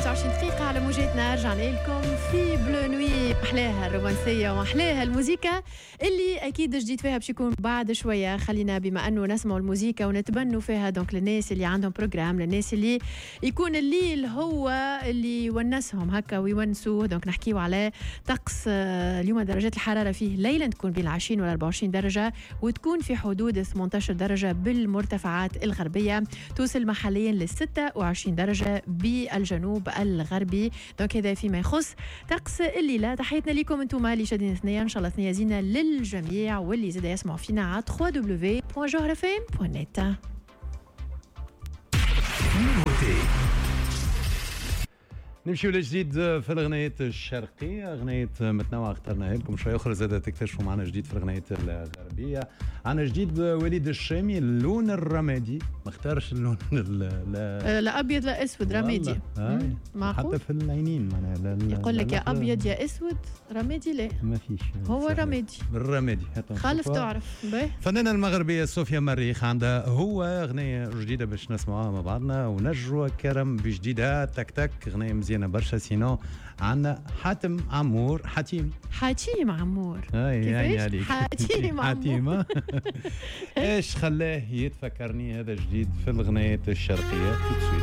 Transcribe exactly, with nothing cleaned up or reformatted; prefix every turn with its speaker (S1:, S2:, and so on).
S1: ثلاثة وعشرين دقيقة على موجاتنا. رجعنا لكم في بلو نوي، محلاها الرومانسية ومحلاها الموسيقى اللي أكيد جديد فيها باش يكون بعد شوية. خلينا بما أنه نسمعوا الموسيقى ونتبنوا فيها دونك للناس اللي عندهم بروجرام، للناس اللي يكون الليل هو اللي يونسهم هكا ويونسوه. دونك نحكيو على طقس اليوم. درجات الحرارة فيه ليلا تكون بين عشرين و أربعة وعشرين درجة، وتكون في حدود ثمانية عشر درجة بالمرتفعات الغربية، توصل محليا ل ستة وعشرين درجة بالجنوب الغربي. دونك هذا فيما يخص طقس الليلة. تحياتنا لكم انتم اللي شادين اثنين، ان شاء الله ثنية زينة للجميع، واللي زاد يسمعوا فينا على دبليو دبليو دبليو دوت جوهر اف ام دوت نت.
S2: نمشيو لجديد في الغناية الشرقية، غناية متنوعة اخترناها لكم شوية أخرى زادة تكتشفوا معنا جديد في الغناية الغربية. عنا جديد وليد الشامي، اللون الرمادي، ما اختارش اللون لا
S1: لا أبيض لا أسود، رمادي
S2: حتى في العينين معناها
S1: يقول لك يا أبيض يا أسود، رمادي لا
S2: ما فيش،
S1: هو رمادي
S2: الرمادي.
S1: خالف تعرف به.
S2: فنانة المغربية صوفيا مريخ عندها هو غنية جديدة باش نسمعوها مع بعضنا، ونجوى كرم بجديدها تك تك، غنية مزيانة برشا. سينو عندنا حاتم عمور، حتيم
S1: حتيم عمور
S2: كيفاش
S1: حتيم
S2: عمور ايش خلاه يتفكرني؟ هذا جديد في الغناية الشرقية.